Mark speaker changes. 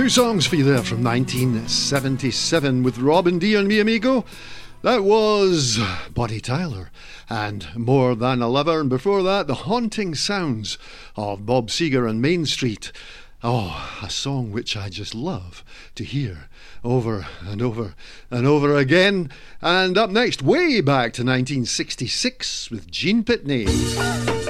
Speaker 1: Two songs for you there from 1977 with Robin D and Mi Amigo. That was Bonnie Tyler and More Than a Lover, and before that, the haunting sounds of Bob Seger and Main Street. Oh, a song which I just love to hear over and over and over again. And up next, way back to 1966 with Gene Pitney.